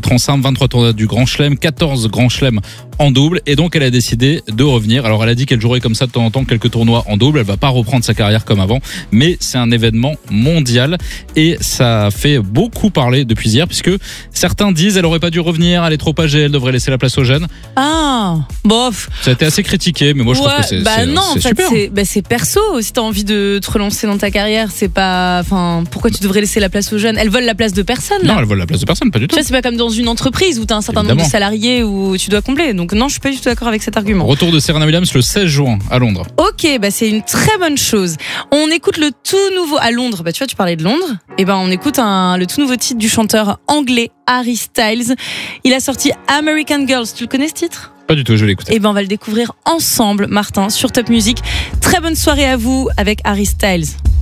titres en simple, 23 tournois du Grand Chelem, 14 Grand Chelem en double, et donc elle a décidé de revenir. Alors elle a dit qu'elle jouerait comme ça de temps en temps quelques tournois en double, elle va pas reprendre sa carrière comme avant, mais c'est un événement mondial et ça fait beaucoup parler depuis hier, puisque certains disent elle aurait pas dû revenir, elle est trop âgée, elle devrait laisser la place aux jeunes. Ah, bof. Ça a été assez critiqué, mais moi je trouve que c'est super. C'est perso. Si t'as envie de te relancer dans ta carrière, c'est pas. Enfin, pourquoi tu devrais laisser la place aux jeunes? Elles volent la place de personne. Là. Non, elles volent la place de personne, pas du tout. Tu vois, c'est pas comme dans une entreprise où t'as un certain nombre de salariés où tu dois combler. Donc non, je suis pas du tout d'accord avec cet argument. Retour de Serena Williams le 16 juin à Londres. Ok, c'est une très bonne chose. On écoute le tout nouveau à Londres. Tu vois, tu parlais de Londres. On écoute le tout nouveau titre du chanteur anglais Harry Styles. Il a sorti American Girls. Tu le connais ce titre? Pas du tout, je vais l'écouter. On va le découvrir ensemble, Martin, sur Top Music. Très bonne soirée à vous avec Harry Styles.